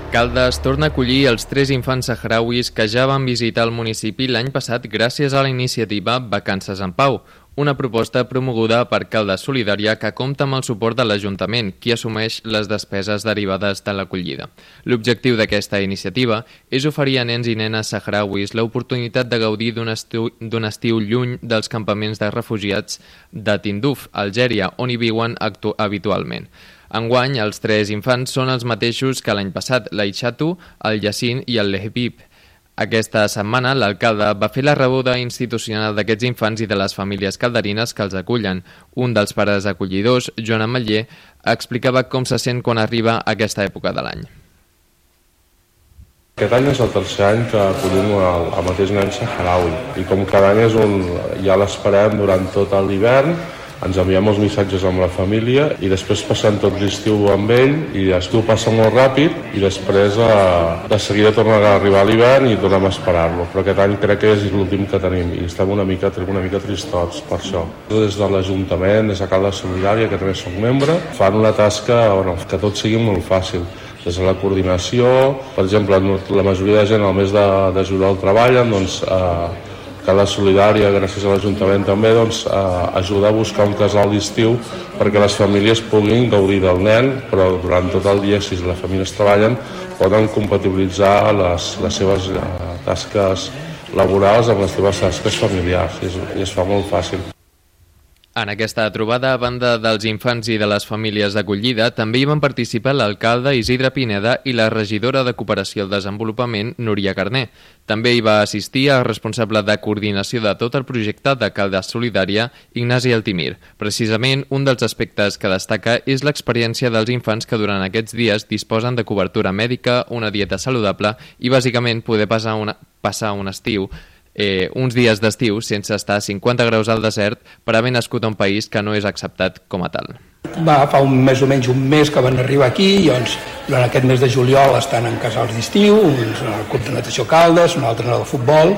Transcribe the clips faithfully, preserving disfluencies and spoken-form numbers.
Caldes torna a acollir els tres infants sahrauis que ja van visitar el municipi l'any passat gràcies a la iniciativa Vacances en Pau, una proposta promoguda per Caldes Solidària que compta amb el suport de l'Ajuntament, qui assumeix les despeses derivades de l'acollida. L'objectiu d'aquesta iniciativa és oferir a nens i nenes sahrauis l'oportunitat de gaudir d'un estiu, d'un estiu lluny dels campaments de refugiats de Tinduf, Algèria, on hi viuen habitualment. Enguany, els tres infants són els mateixos que l'any passat, l'Aixatu, el Yassin i el Lehbib. Aquesta setmana, l'alcalde va fer la rebuda institucional d'aquests infants i de les famílies calderines que els acullen. Un dels pares acollidors, Joan Ametller, explicava com se sent quan arriba aquesta època de l'any. Aquest any és el tercer any que acollim el, el mateix nen saharaui i com cada any és un, ja l'esperem durant tot l'hivern. Ens enviem els missatges amb la família i després passem tot l'estiu amb ell i l'estiu passa molt ràpid i després eh, de seguida torna a arribar l'hivern i tornem a esperar-lo. Però aquest any crec que és l'últim que tenim i estem una mica, una mica tristots per això. Des de l'Ajuntament, des de Caldes Solidària, que també soc membre, fan una tasca bueno, que tot sigui molt fàcil. Des de la coordinació, per exemple, la majoria de gent al mes de, de juliol treballen, doncs eh, Caldes Solidària, gràcies a l'Ajuntament també, doncs, eh, ajuda a buscar un casal d'estiu perquè les famílies puguin gaudir del nen, però durant tot el dia, si les famílies treballen, poden compatibilitzar les, les seves eh, tasques laborals amb les seves tasques familiars i es, i es fa molt fàcil. En aquesta trobada, a banda dels infants i de les famílies d'acollida, també hi van participar l'alcalde Isidre Pineda i la regidora de Cooperació al Desenvolupament, Núria Carné. També hi va assistir el responsable de coordinació de tot el projecte de Caldes Solidària, Ignasi Altimir. Precisament, un dels aspectes que destaca és l'experiència dels infants que durant aquests dies disposen de cobertura mèdica, una dieta saludable i, bàsicament, poder passar, una, passar un estiu Eh, uns dies d'estiu sense estar a cinquanta graus al desert per haver nascut a un país que no és acceptat com a tal. Va, fa un més o menys un mes que van arribar aquí i doncs, durant aquest mes de juliol estan en casals d'estiu, uns en el club de natació Caldes, un altre en el futbol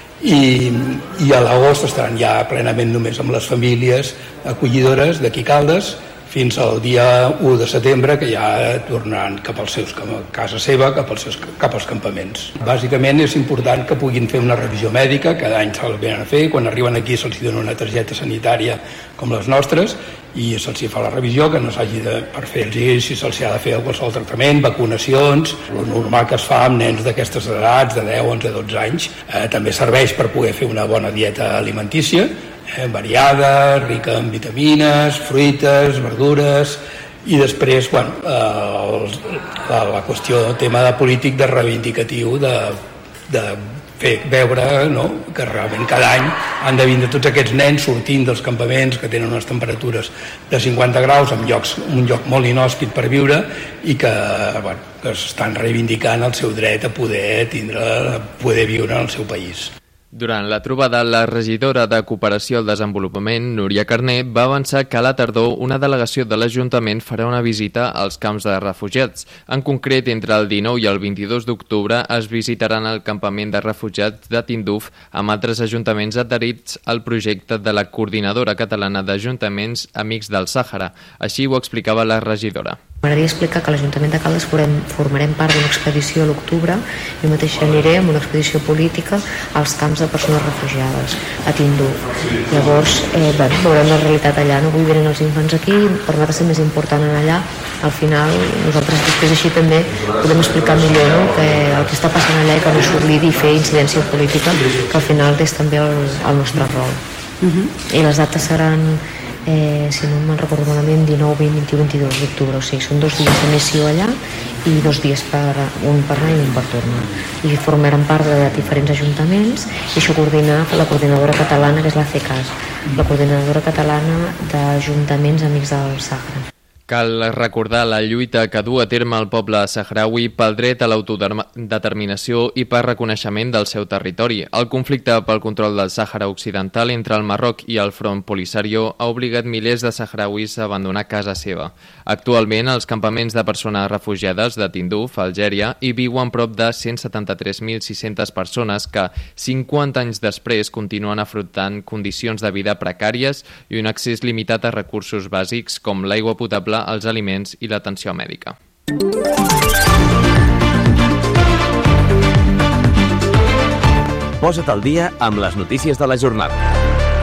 i, i a l'agost estaran ja plenament només amb les famílies acollidores d'aquí Caldes fins al dia u de setembre, que ja tornaran cap als seus, cap a casa seva, cap als, seus, cap als campaments. Bàsicament és important que puguin fer una revisió mèdica, cada any se'ls venen a fer, quan arriben aquí se'ls dona una targeta sanitària com les nostres i se'ls fa la revisió, que no s'hagi de, per fer-los, si se'ls ha de fer qualsevol tractament, vacunacions, el normal que es fa amb nens d'aquestes edats, de deu, onze, dotze anys. Eh, també serveix per poder fer una bona dieta alimentícia, Eh, variada, rica en vitamines, fruites, verdures i després, bueno, eh, el, la, la qüestió, el tema de polític de reivindicatiu de, de fer veure, no?, que realment cada any han de vindre tots aquests nens sortint dels campaments que tenen unes temperatures de cinquanta graus en llocs, un lloc molt inhòspit per viure i que, bueno, que estan reivindicant el seu dret a poder tindre, a poder viure en el seu país. Durant la trobada, la regidora de Cooperació al Desenvolupament, Núria Carné, va avançar que a la tardor una delegació de l'Ajuntament farà una visita als camps de refugiats. En concret, entre el dinou i el vint-i-dos d'octubre es visitaran el campament de refugiats de Tinduf amb altres ajuntaments adherits al projecte de la Coordinadora Catalana d'Ajuntaments Amics del Sàhara. Així ho explicava la regidora. M'agradaria explicar que l'Ajuntament de Caldes forem, formarem part d'una expedició a l'octubre. Jo mateix aniré amb una expedició política als camps de persones refugiades a Tinduf. Llavors, eh, bé, veurem la realitat allà. No vull venir els infants aquí, per nosaltres és més important anar allà. Al final, nosaltres després així també podem explicar millor, no?, que el que està passant allà i que no s'oblidi fer incidència política, que al final és també el, el nostre rol. Uh-huh. I les dates seran... Eh, si no me'n recordo malament, dinou, vint, vint-i-u, vint-i-dos d'octubre, o sigui, són dos dies de missió allà i dos dies per, un per anar i un per tornar. I formaran part de diferents ajuntaments i això coordina la coordinadora catalana, que és la C E C A S, la coordinadora catalana d'ajuntaments amics del Sàhara. Cal recordar la lluita que du a terme el poble sahrauí pel dret a l'autodeterminació i per reconeixement del seu territori. El conflicte pel control del Sàhara Occidental entre el Marroc i el Front Polisario ha obligat milers de sahrauís a abandonar casa seva. Actualment, als campaments de persones refugiades de Tinduf, Algèria, hi viuen prop de cent setanta-tres mil sis-centes persones que, cinquanta anys després, continuen afrontant condicions de vida precàries i un accés limitat a recursos bàsics com l'aigua potable, els aliments i l'atenció mèdica. Posa't al dia amb les notícies de la jornada.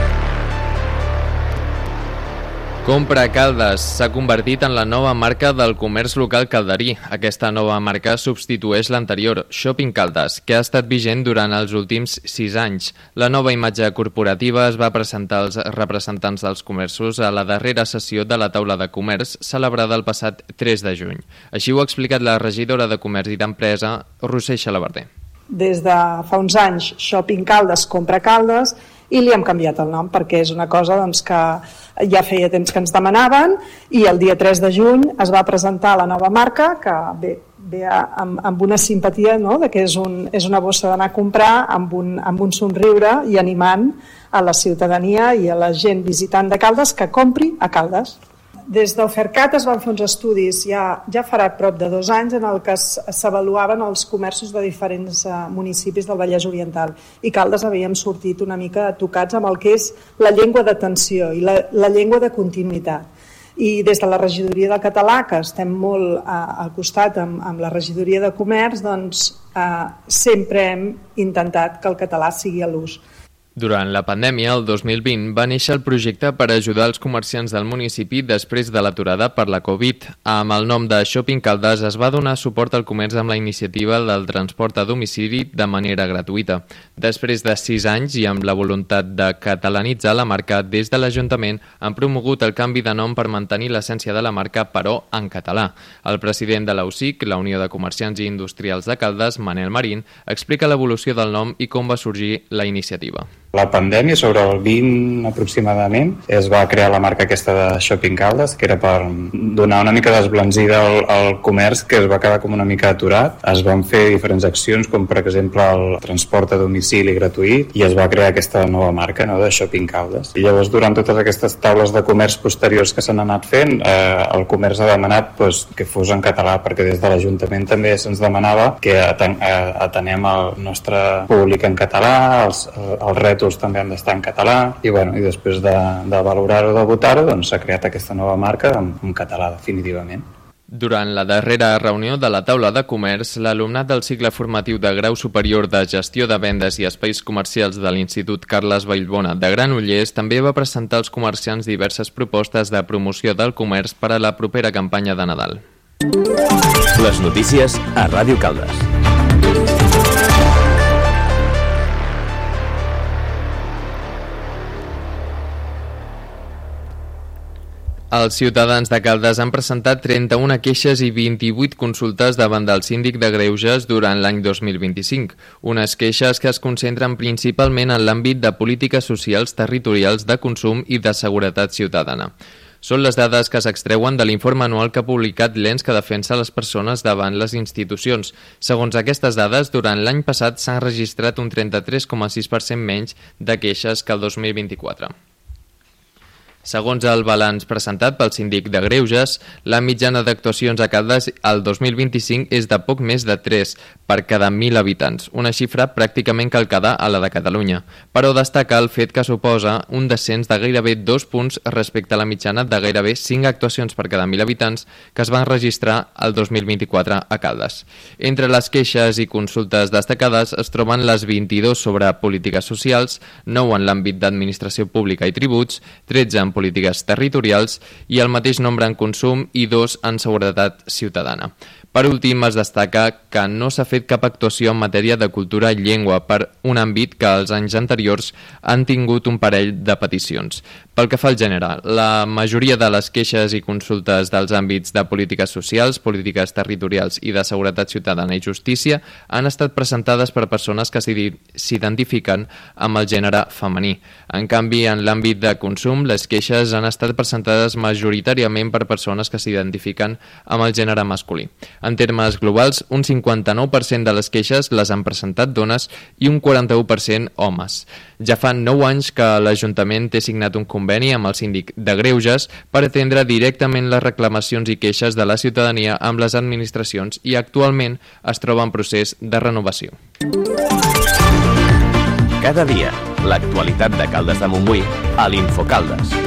Compra Caldes s'ha convertit en la nova marca del comerç local calderí. Aquesta nova marca substitueix l'anterior, Shopping Caldes, que ha estat vigent durant els últims sis anys. La nova imatge corporativa es va presentar als representants dels comerços a la darrera sessió de la taula de comerç celebrada el passat tres de juny. Així ho ha explicat la regidora de Comerç i d'Empresa, Roser Xalabarder. Des de fa uns anys, Shopping Caldes compra Caldes, i li hem canviat el nom perquè és una cosa doncs, que ja feia temps que ens demanaven, i el dia tres de juny es va presentar la nova marca, que ve, ve amb, amb una simpatia, no?, de que és, un, és una bossa d'anar a comprar amb un, amb un somriure i animant a la ciutadania i a la gent visitant de Caldes que compri a Caldes. Des del Fercat es van fer uns estudis ja, ja farà prop de dos anys en el que s'avaluaven els comerços de diferents uh, municipis del Vallès Oriental, i Caldes havíem sortit una mica tocats amb el que és la llengua d'atenció i la, la llengua de continuïtat. I des de la regidoria del català, que estem molt uh, al costat amb, amb la regidoria de comerç, doncs uh, sempre hem intentat que el català sigui a l'ús. Durant la pandèmia, el dos mil vint, va néixer el projecte per ajudar els comerciants del municipi després de l'aturada per la Covid. Amb el nom de Shopping Caldes es va donar suport al comerç amb la iniciativa del transport a domicili de manera gratuïta. Després de sis anys i amb la voluntat de catalanitzar la marca, des de l'Ajuntament han promogut el canvi de nom per mantenir l'essència de la marca, però en català. El president de l'A U C I C, la Unió de Comerciants i Industrials de Caldes, Manel Marín, explica l'evolució del nom i com va sorgir la iniciativa. La pandèmia, sobre el vint aproximadament, es va crear la marca aquesta de Shopping Caldes, que era per donar una mica d'esblanzida al, al comerç, que es va quedar com una mica aturat. Es van fer diferents accions, com per exemple el transport a domicili gratuït, i es va crear aquesta nova marca, no?, de Shopping Caldes. I llavors, durant totes aquestes taules de comerç posteriors que s'han anat fent, eh, el comerç ha demanat pues, que fos en català, perquè des de l'Ajuntament també se'ns demanava que aten atenem el nostre públic en català, els, els rètols també han d'estar en català, i, bueno, i després de, de valorar-ho, de votar-ho, doncs s'ha creat aquesta nova marca en, en català definitivament. Durant la darrera reunió de la taula de comerç, l'alumnat del cicle formatiu de grau superior de gestió de vendes i espais comercials de l'Institut Carles Vallbona de Granollers també va presentar als comerciants diverses propostes de promoció del comerç per a la propera campanya de Nadal. Les notícies a Ràdio Caldes. Els ciutadans de Caldes han presentat trenta-una queixes i vint-i-vuit consultes davant del síndic de Greuges durant l'any dos mil vint-i-cinc. Unes queixes que es concentren principalment en l'àmbit de polítiques socials, territorials, de consum i de seguretat ciutadana. Són les dades que s'extreuen de l'informe anual que ha publicat l'ens que defensa les persones davant les institucions. Segons aquestes dades, durant l'any passat s'han registrat un trenta-tres coma sis per cent menys de queixes que el dos mil vint-i-quatre. Segons el balanç presentat pel síndic de Greuges, la mitjana d'actuacions a Caldes el dos mil vint-i-cinc és de poc més de tres per cada mil habitants, una xifra pràcticament calcada a la de Catalunya, però destaca el fet que suposa un descens de gairebé dos punts respecte a la mitjana de gairebé cinc actuacions per cada mil habitants que es van registrar el dos mil vint-i-quatre a Caldes. Entre les queixes i consultes destacades es troben les vint-i-dos sobre polítiques socials, nou en l'àmbit d'administració pública i tributs, tretze en polítiques territorials i el mateix nombre en consum i dos en seguretat ciutadana. Per últim, es destaca que no s'ha fet cap actuació en matèria de cultura i llengua per un àmbit que els anys anteriors han tingut un parell de peticions. Pel que fa al gènere, la majoria de les queixes i consultes dels àmbits de polítiques socials, polítiques territorials i de seguretat ciutadana i justícia han estat presentades per persones que s'identifiquen amb el gènere femení. En canvi, en l'àmbit de consum, les queixes han estat presentades majoritàriament per persones que s'identifiquen amb el gènere masculí. En termes globals, un cinquanta-nou per cent de les queixes les han presentat dones i un quaranta-u per cent homes. Ja fa nou anys que l'Ajuntament té signat un conveni amb el síndic de Greuges per atendre directament les reclamacions i queixes de la ciutadania amb les administracions i actualment es troba en procés de renovació. Cada dia, l'actualitat de Caldes de Montbui a l'Infocaldes.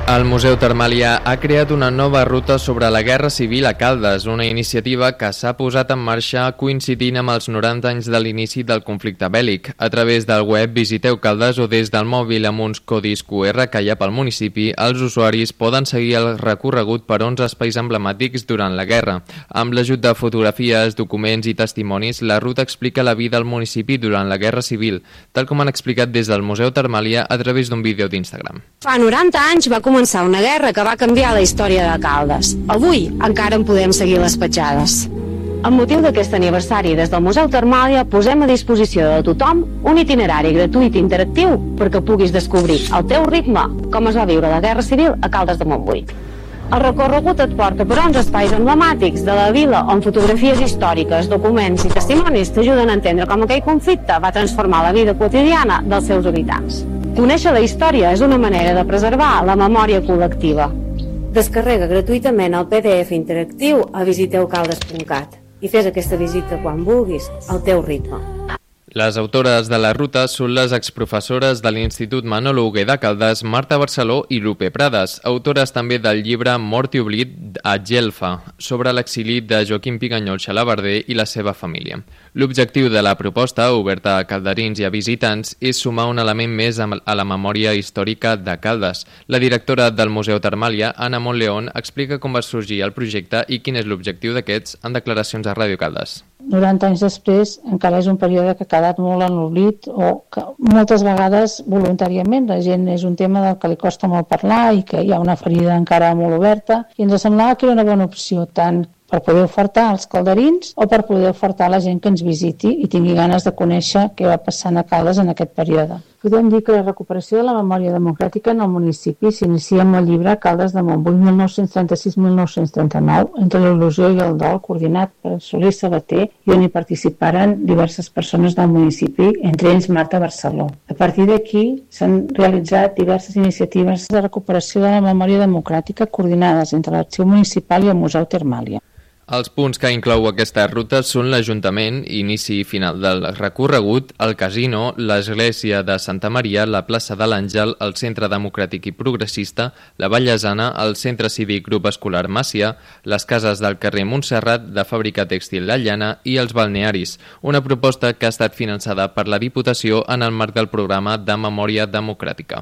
El Museu Termàlia ha creat una nova ruta sobre la Guerra Civil a Caldes, una iniciativa que s'ha posat en marxa coincidint amb els noranta anys de l'inici del conflicte bèl·lic. A través del web Visiteu Caldes o des del mòbil amb uns codis Q R que hi ha pel municipi, els usuaris poden seguir el recorregut per onze espais emblemàtics durant la guerra. Amb l'ajut de fotografies, documents i testimonis, la ruta explica la vida al municipi durant la Guerra Civil, tal com han explicat des del Museu Termàlia a través d'un vídeo d'Instagram. Fa noranta anys va començar una guerra que va canviar la història de Caldes. Avui encara en podem seguir les petjades. Amb motiu d'aquest aniversari, des del Museu Termàlia posem a disposició de tothom un itinerari gratuït i interactiu perquè puguis descobrir al teu ritme com es va viure la Guerra Civil a Caldes de Montbui. El recorregut et porta per onze espais emblemàtics de la vila on fotografies històriques, documents i testimonis t'ajuden a entendre com aquell conflicte va transformar la vida quotidiana dels seus habitants. Conèixer la història és una manera de preservar la memòria col·lectiva. Descarrega gratuïtament el P D F interactiu a visiteu caldes punt cat i fes aquesta visita quan vulguis, al teu ritme. Les autores de la ruta són les exprofessores de l'Institut Manolo Hugué de Caldes, Marta Barceló i Lupe Prades, autores també del llibre Mort i oblit a Gelfa, sobre l'exili de Joaquim Piganyol Xalabarder i la seva família. L'objectiu de la proposta, oberta a calderins i a visitants, és sumar un element més a la memòria històrica de Caldes. La directora del Museu Termàlia, Anna Montleón, explica com va sorgir el projecte i quin és l'objectiu d'aquests en declaracions a Ràdio Caldes. noranta anys després encara és un període que ha quedat molt en l'oblit o que moltes vegades voluntàriament la gent és un tema del que li costa molt parlar i que hi ha una ferida encara molt oberta i ens semblava que era una bona opció tant per poder ofertar als calderins o per poder ofertar a la gent que ens visiti i tingui ganes de conèixer què va passant a Caldes en aquest període. Podem dir que la recuperació de la memòria democràtica en el municipi s'inicia amb el llibre Caldes de Montbui mil nou-cents trenta-sis mil nou-cents trenta-nou, entre l'il·lusió i el dol, coordinat per Soler Sabater i on hi participaren diverses persones del municipi, entre ells Marta Barceló. A partir d'aquí s'han realitzat diverses iniciatives de recuperació de la memòria democràtica coordinades entre l'Arxiu Municipal i el Museu Termàlia. Els punts que inclou aquesta ruta són l'Ajuntament, inici i final del recorregut, el casino, l'església de Santa Maria, la plaça de l'Àngel, el Centre Democràtic i Progressista, la Vallesana, el Centre Cívic Grup Escolar Màcia, les cases del carrer Montserrat, de fàbrica tèxtil La Llana i els balnearis, una proposta que ha estat finançada per la Diputació en el marc del programa de Memòria Democràtica.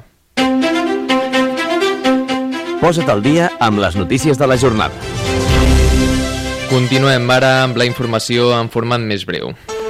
Posa't al dia amb les notícies de la jornada. Continuem ara amb la informació en format més breu.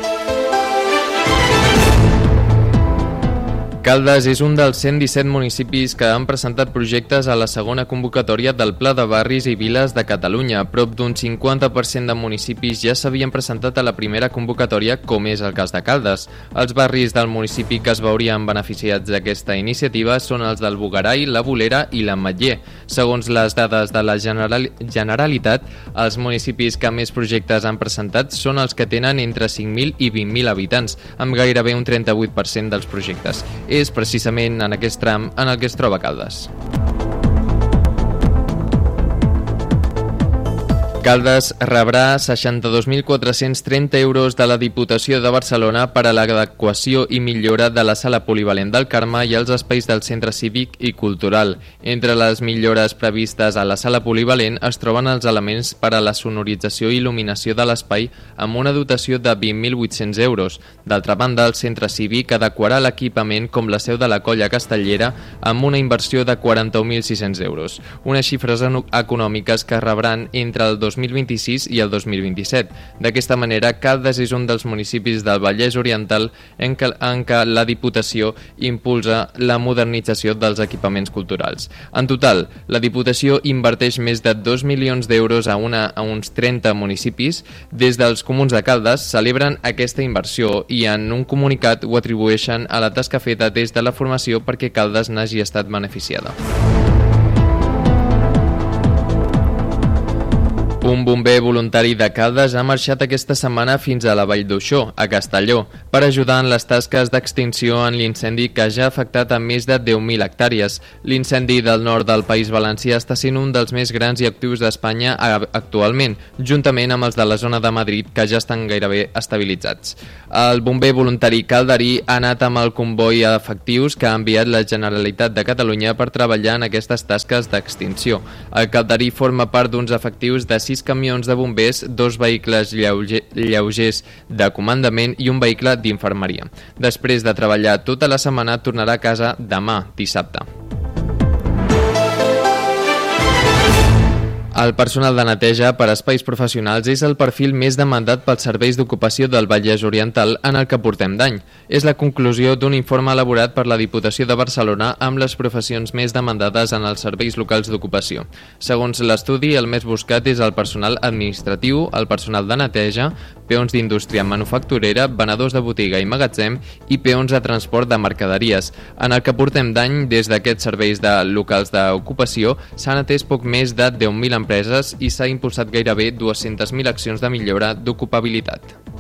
Caldes és un dels cent disset municipis que han presentat projectes a la segona convocatòria del Pla de Barris i Viles de Catalunya. Prop d'un cinquanta per cent de municipis ja s'havien presentat a la primera convocatòria, com és el cas de Caldes. Els barris del municipi que es veurien beneficiats d'aquesta iniciativa són els del Bugarai, la Bolera i l'Ametller. Segons les dades de la General... Generalitat, els municipis que més projectes han presentat són els que tenen entre cinc mil i vint mil habitants, amb gairebé un trenta-vuit per cent dels projectes. És precisament en aquest tram en el que es troba Caldes. Caldes rebrà seixanta-dos mil quatre-cents trenta euros de la Diputació de Barcelona per a l'adequació i millora de la sala polivalent del Carme i els espais del Centre Cívic i Cultural. Entre les millores previstes a la sala polivalent es troben els elements per a la sonorització i il·luminació de l'espai amb una dotació de vint mil vuit-cents euros. D'altra banda, el Centre Cívic adequarà l'equipament com la seu de la Colla Castellera amb una inversió de quaranta-un mil sis-cents euros. Unes xifres econòmiques que rebran entre el dos mil vint-i-sis i el dos mil vint-i-set. D'aquesta manera, Caldes és un dels municipis del Vallès Oriental en què, en què la Diputació impulsa la modernització dels equipaments culturals. En total, la Diputació inverteix més de dos milions d'euros a, una, a uns trenta municipis. Des dels comuns de Caldes celebren aquesta inversió i en un comunicat ho atribueixen a la tasca feta des de la formació perquè Caldes n'hagi estat beneficiada. Un bomber voluntari de Caldes ha marxat aquesta setmana fins a la Vall d'Uixó, a Castelló, per ajudar en les tasques d'extinció en l'incendi que ja ha afectat a més de deu mil hectàrees. L'incendi del nord del País Valencià està sent un dels més grans i actius d'Espanya actualment, juntament amb els de la zona de Madrid, que ja estan gairebé estabilitzats. El bomber voluntari calderí ha anat amb el comboi efectius que ha enviat la Generalitat de Catalunya per treballar en aquestes tasques d'extinció. El calderí forma part d'uns efectius de sis camions de bombers, dos vehicles lleuge, lleugers de comandament i un vehicle d'infermeria. Després de treballar tota la setmana, tornarà a casa demà, dissabte. El personal de neteja per a espais professionals és el perfil més demandat pels serveis d'ocupació del Vallès Oriental en el que portem d'any. És la conclusió d'un informe elaborat per la Diputació de Barcelona amb les professions més demandades en els serveis locals d'ocupació. Segons l'estudi, el més buscat és el personal administratiu, el personal de neteja, peons d'indústria manufacturera, venedors de botiga i magatzem i peons de transport de mercaderies. En el que portem d'any, des d'aquests serveis de locals d'ocupació, s'han atès poc més de deu mil empreses i s'ha impulsat gairebé dues-centes mil accions de millora d'ocupabilitat.